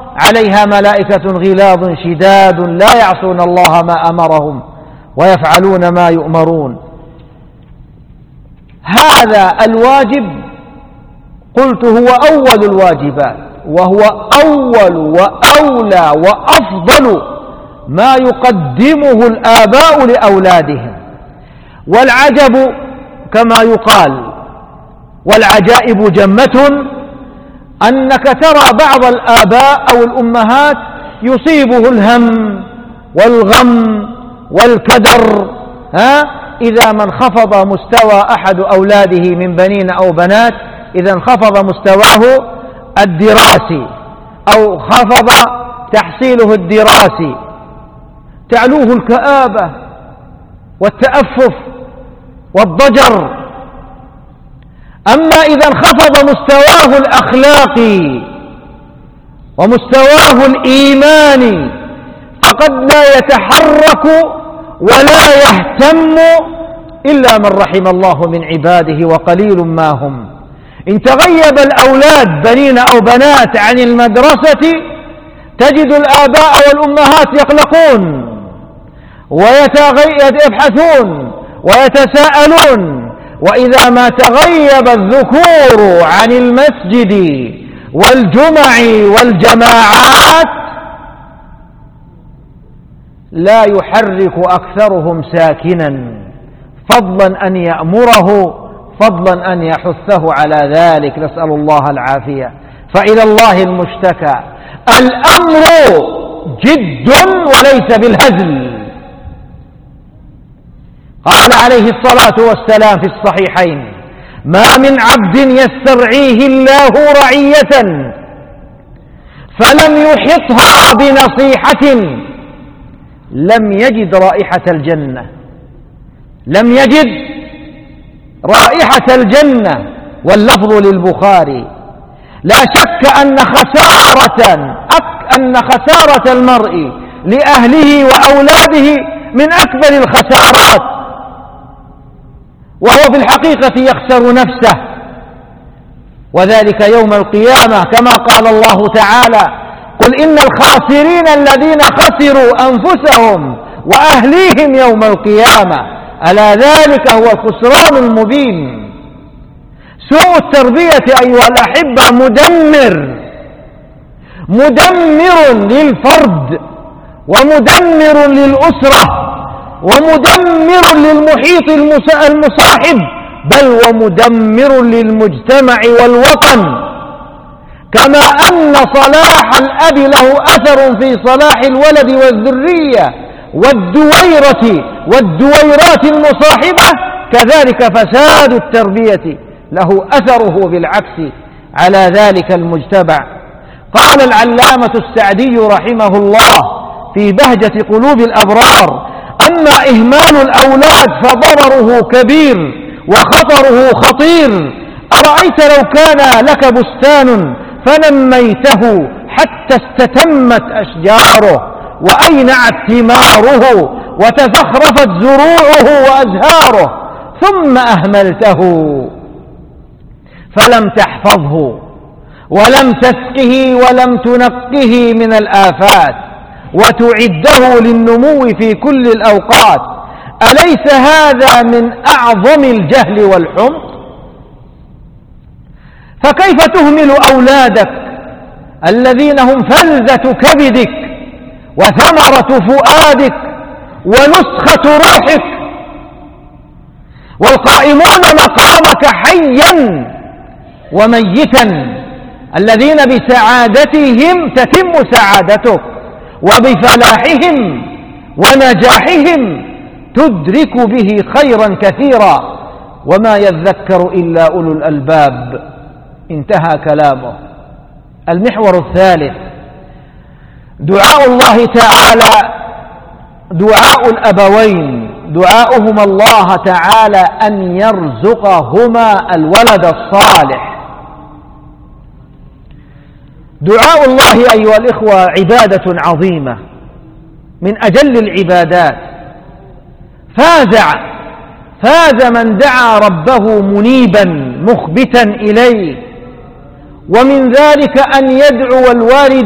عليها ملائكة غلاظ شداد لا يعصون الله ما أمرهم ويفعلون ما يؤمرون. هذا الواجب قلت هو أول الواجبات، وهو أول وأولى وأفضل ما يقدمه الآباء لأولادهم. والعجب كما يقال والعجائب جمة أنك ترى بعض الآباء أو الأمهات يصيبه الهم والغم والكدر إذا ما انخفض مستوى أحد أولاده من بنين أو بنات، إذا انخفض مستواه الدراسي أو خفض تحصيله الدراسي، تعلوه الكآبة والتأفف والضجر. أما إذا انخفض مستواه الأخلاقي ومستواه الإيماني فقد لا يتحرك ولا يهتم إلا من رحم الله من عباده وقليل ما هم. إن تغيب الأولاد بنين أو بنات عن المدرسة تجد الآباء والأمهات يقلقون ويبحثون ويتساءلون. وإذا ما تغيب الذكور عن المسجد والجمع والجماعات لا يحرك أكثرهم ساكنا، فضلا أن يأمره، فضلا أن يحثه على ذلك، نسأل الله العافية. فإلى الله المشتكى. الأمر جد وليس بالهزل. قال عليه الصلاة والسلام في الصحيحين: ما من عبد يسترعيه الله رعية فلم يحطها بنصيحة لم يجد رائحة الجنة. لم يجد رائحة الجنة. واللفظ للبخاري. لا شك أن خسارة المرء لأهله وأولاده من أكبر الخسارات، وهو في الحقيقة يخسر نفسه، وذلك يوم القيامة كما قال الله تعالى: قل إن الخاسرين الذين خسروا أنفسهم وأهليهم يوم القيامة ألا ذلك هو الخسران المبين. سوء التربية أيها الأحبة مدمر للفرد ومدمر للأسرة ومدمر للمحيط المصاحب، بل ومدمر للمجتمع والوطن. كما أن صلاح الأب له أثر في صلاح الولد والذرية والدويرات المصاحبة، كذلك فساد التربية له أثره بالعكس على ذلك المجتمع. قال العلامة السعدي رحمه الله في بهجة قلوب الأبرار: أما إهمال الأولاد فضرره كبير وخطره خطير. أرأيت لو كان لك بستان فنميته حتى استتمت أشجاره وأينعت ثماره وتزخرفت زروعه وأزهاره، ثم أهملته فلم تحفظه ولم تسقه ولم تنقه من الآفات وتعده للنمو في كل الأوقات، أليس هذا من أعظم الجهل والحمق؟ فكيف تهمل أولادك الذين هم فلذة كبدك وثمرة فؤادك ونسخة روحك، والقائمون مقامك حيا وميتا، الذين بسعادتهم تتم سعادتك وبفلاحهم ونجاحهم تدرك به خيرا كثيرا، وما يذكر إلا أولو الألباب. انتهى كلامه. المحور الثالث: دعاء الله تعالى، دعاء الأبوين، دعاؤهما الله تعالى أن يرزقهما الولد الصالح. دعاء الله أيها الإخوة عبادة عظيمة من أجل العبادات. فاز من دعا ربه منيبا مخبتا إليه، ومن ذلك أن يدعو الوالدين